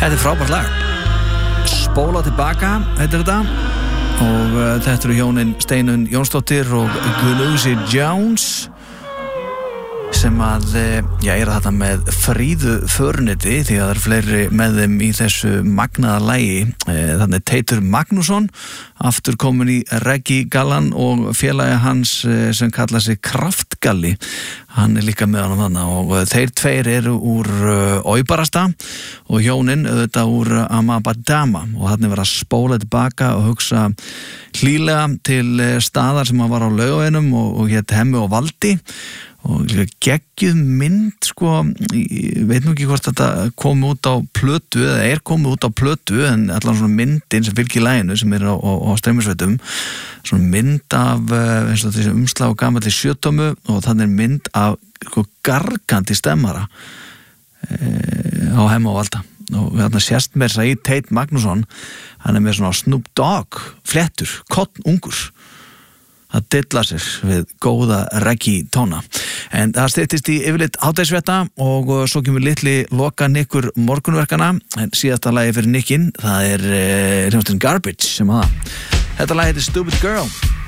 Þetta frábært lag. Spóla tilbaka, heitir þetta. Og þetta eru hjónin Steinunn Jónsdóttir og Gullusi Jones sem að, já, er þetta með Fríðu Förniti því að það eru fleiri með þeim í þessu magnaða lagi. Þannig Teitur Magnússon aftur komin í Reggae Gallan og félagi hans sem kalla sig Kraftgalli, hann er líka með hann þarna og þeir tveir eru úr Óibarasta og hjónin auðvitað úr Amabadama og hann er verið að spóla tilbaka og hugsa hlýlega til staðar sem hann var á Laugaveginum og hét Hemmi og Valdi og geggjuð mynd, sko, ég veit nú ekki hvort þetta kom út á plötu eða er komið út á plötu en allan svona myndin sem fylgir laginu sem er á streymisveitum, svona mynd af eins og þessi umslag og gamalli sjötómu og þannig er mynd af gargandi stemmara á Hemma og Valda og þarna sést mér þess að í Teit Magnússon hann er með svona Snoop Dogg flettur, ungur að dilla sér við góða reggae tóna. En það styttist í yfirleitt hádegisfrétta og svo kemur litli loka Nikkur morgunverkana en síðasta lagi fyrir Nikkin, það er hljómsveitin Garbage sem að það. Þetta lagi heitir Stupid Girl.